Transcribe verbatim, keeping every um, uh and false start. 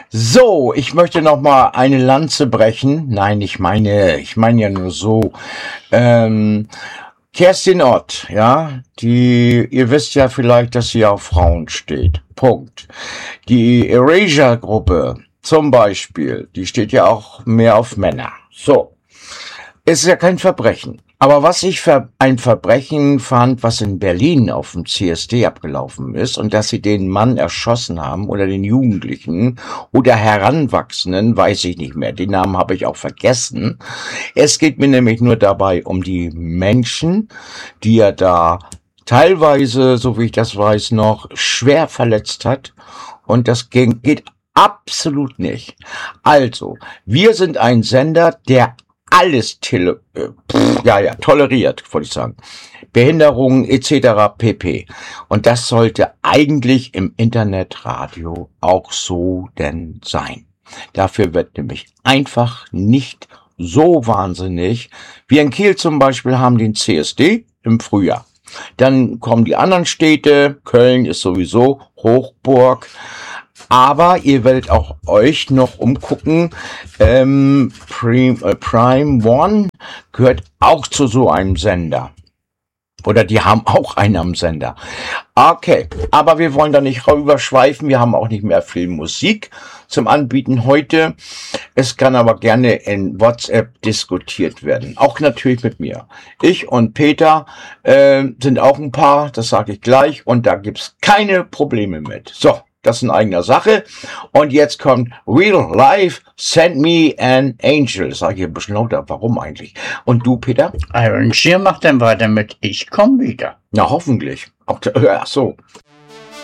So, ich möchte noch mal eine Lanze brechen. Nein, ich meine, ich meine ja nur so. Ähm, Kerstin Ott, ja, die, ihr wisst ja vielleicht, dass sie auf Frauen steht. Punkt. Die Erasure-Gruppe zum Beispiel, die steht ja auch mehr auf Männer. So. Es ist ja kein Verbrechen. Aber was ich für ein Verbrechen fand, was in Berlin auf dem C S D abgelaufen ist und dass sie den Mann erschossen haben oder den Jugendlichen oder Heranwachsenden, weiß ich nicht mehr. Den Namen habe ich auch vergessen. Es geht mir nämlich nur dabei um die Menschen, die er da teilweise, so wie ich das weiß, noch schwer verletzt hat. Und das geht absolut nicht. Also, wir sind ein Sender, der alles tele, äh, pff, ja, ja, toleriert, wollte ich sagen. Behinderungen et cetera pp. Und das sollte eigentlich im Internetradio auch so denn sein. Dafür wird nämlich einfach nicht so wahnsinnig. Wir in Kiel zum Beispiel haben den C S D im Frühjahr. Dann kommen die anderen Städte. Köln ist sowieso Hochburg. Aber ihr werdet auch euch noch umgucken. Ähm, Prime, äh, Prime One gehört auch zu so einem Sender. Oder die haben auch einen am Sender. Okay, aber wir wollen da nicht rüberschweifen. Wir haben auch nicht mehr viel Musik zum Anbieten heute. Es kann aber gerne in WhatsApp diskutiert werden. Auch natürlich mit mir. Ich und Peter äh, sind auch ein Paar, das sage ich gleich. Und da gibt's keine Probleme mit. So. Das ist in eigener Sache. Und jetzt kommt Real Life, Send Me an Angel. Das sage ich ein bisschen lauter. Warum eigentlich? Und du, Peter? Iron Shear macht dann weiter mit Ich komm wieder. Na, hoffentlich. Ach so.